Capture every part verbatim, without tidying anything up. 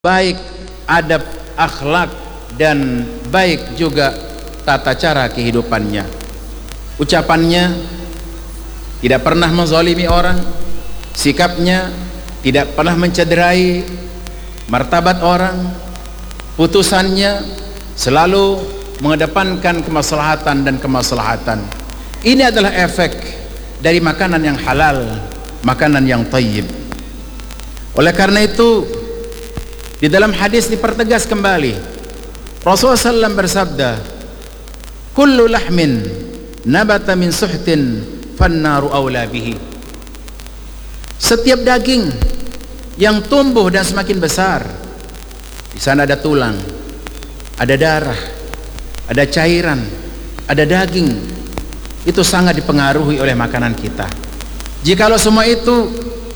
baik adab, akhlak, dan baik juga tata cara kehidupannya. Ucapannya tidak pernah menzalimi orang, sikapnya tidak pernah mencederai martabat orang, putusannya selalu mengedepankan kemaslahatan dan kemaslahatan. Ini adalah efek dari makanan yang halal, makanan yang thayyib. Oleh karena itu, di dalam hadis dipertegas kembali, Rasulullah sallallahu alaihi wasallam bersabda, kullu lahmin nabata min suhtin fannaru awla bihi. Setiap daging yang tumbuh dan semakin besar, di sana ada tulang, ada darah, ada cairan, ada daging, itu sangat dipengaruhi oleh makanan kita. Jikalau semua itu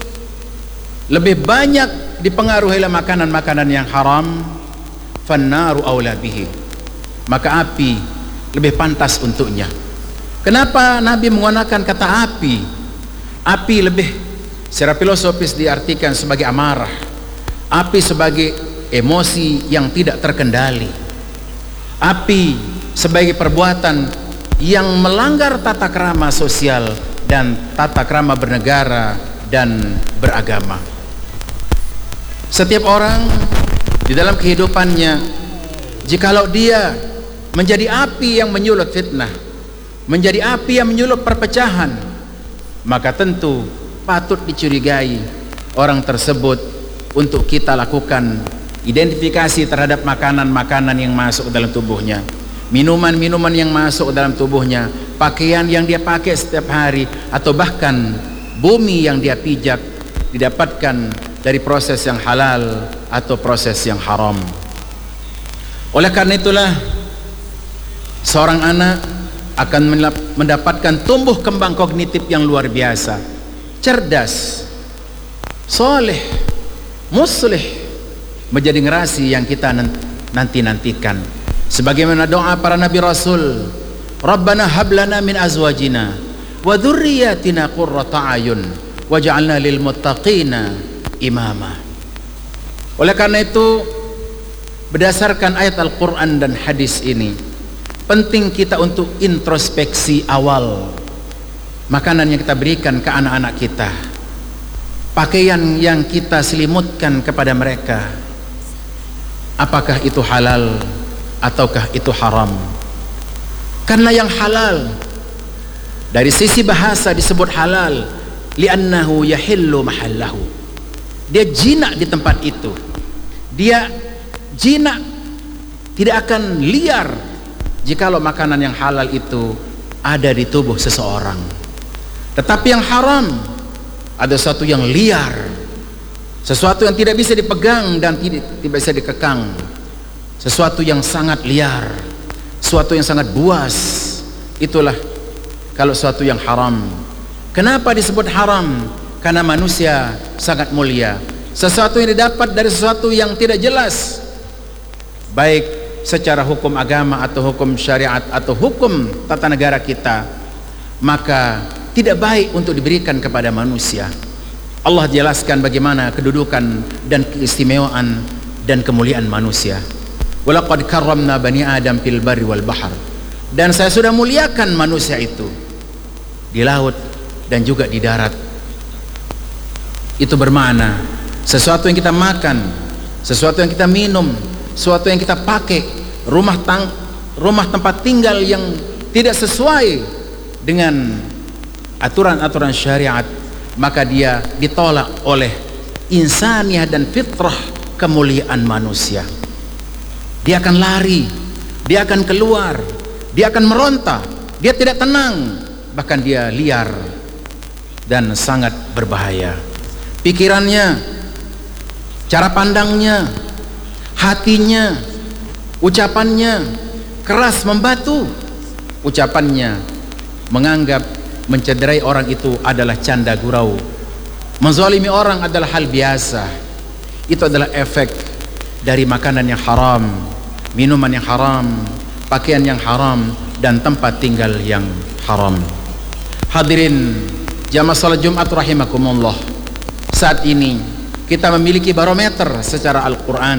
lebih banyak dipengaruhi oleh makanan-makanan yang haram, fannaru aula bihi, maka api lebih pantas untuknya. Kenapa Nabi menggunakan kata api? Api lebih secara filosofis diartikan sebagai amarah, api sebagai emosi yang tidak terkendali, api sebagai perbuatan yang melanggar tata krama sosial dan tata krama bernegara dan beragama. Setiap orang di dalam kehidupannya, jikalau dia menjadi api yang menyulut fitnah, menjadi api yang menyulut perpecahan, maka tentu patut dicurigai orang tersebut untuk kita lakukan identifikasi terhadap makanan-makanan yang masuk dalam tubuhnya, minuman-minuman yang masuk dalam tubuhnya, pakaian yang dia pakai setiap hari, atau bahkan bumi yang dia pijak didapatkan dari proses yang halal atau proses yang haram. Oleh karena itulah, seorang anak akan mendapatkan tumbuh kembang kognitif yang luar biasa, cerdas, soleh, muslih, menjadi generasi yang kita nanti-nantikan. Sebagaimana doa para nabi rasul, Rabbana hablana min azwajina wa dzurriyyatina qurrata ayun waj'alna lil muttaqina imama. Oleh karena itu, berdasarkan ayat Al-Quran dan hadis ini, penting kita untuk introspeksi awal makanan yang kita berikan ke anak-anak kita, pakaian yang kita selimutkan kepada mereka, apakah itu halal ataukah itu haram. Karena yang halal dari sisi bahasa disebut halal li'annahu yahillu mahallahu, dia jinak di tempat itu, dia jinak, tidak akan liar jikalau makanan yang halal itu ada di tubuh seseorang. Tetapi yang haram ada sesuatu yang liar, sesuatu yang tidak bisa dipegang dan tidak, tidak bisa dikekang, sesuatu yang sangat liar, sesuatu yang sangat buas. Itulah kalau sesuatu yang haram. Kenapa disebut haram? Karena manusia sangat mulia. Sesuatu yang didapat dari sesuatu yang tidak jelas, baik secara hukum agama atau hukum syariat atau hukum tata negara kita, maka tidak baik untuk diberikan kepada manusia. Allah jelaskan bagaimana kedudukan dan keistimewaan dan kemuliaan manusia. Walaqad karramna bani Adam fil barri wal bahr. Dan saya sudah muliakan manusia itu di laut dan juga di darat. Itu bermakna sesuatu yang kita makan, sesuatu yang kita minum, sesuatu yang kita pakai, rumah tang rumah tempat tinggal yang tidak sesuai dengan aturan-aturan syariat, maka dia ditolak oleh insaniah dan fitrah kemuliaan manusia. Dia akan lari, dia akan keluar, dia akan meronta, dia tidak tenang, bahkan dia liar dan sangat berbahaya. Pikirannya, cara pandangnya, hatinya, ucapannya keras membatu. Ucapannya menganggap mencederai orang itu adalah canda gurau, menzalimi orang adalah hal biasa. Itu adalah efek dari makanan yang haram, minuman yang haram, pakaian yang haram, dan tempat tinggal yang haram. Hadirin jamaah salat Jumat rahimakumullah, saat ini kita memiliki barometer secara Al-Quran.